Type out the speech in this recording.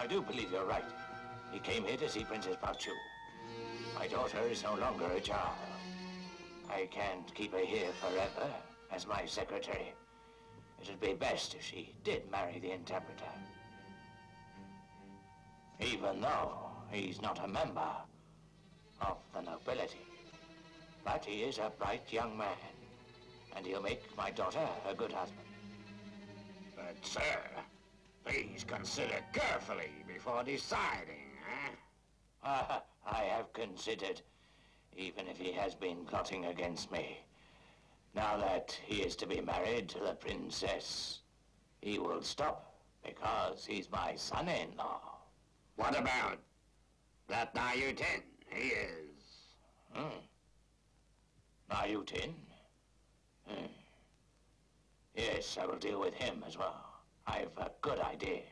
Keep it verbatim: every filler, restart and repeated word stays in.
I do believe you're right. He came here to see Princess Baochu. My daughter is no longer a child. I can't keep her here forever as my secretary. It'd be best if she did marry the interpreter. Even though he's not a member of the nobility. But he is a bright young man, and he'll make my daughter a good husband. But, sir, please consider carefully before deciding, eh? Uh, I have considered, even if he has been plotting against me. Now that he is to be married to the princess, he will stop because he's my son-in-law. What about that Na Yu-Tin? He is... Hmm. Na Yu-Tin? Hmm. Yes, I will deal with him as well. I've a good idea.